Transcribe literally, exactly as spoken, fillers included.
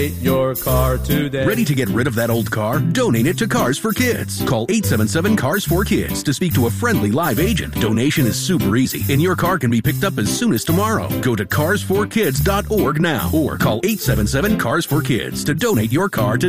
Your car today. Ready to get rid of that old car? Donate it to Cars for Kids. Call eight seven seven, C A R S for Kids to speak to a friendly live agent. Donation is super easy, and your car can be picked up as soon as tomorrow. Go to cars for kids dot org now or call eight seven seven, C A R S for Kids to donate your car today.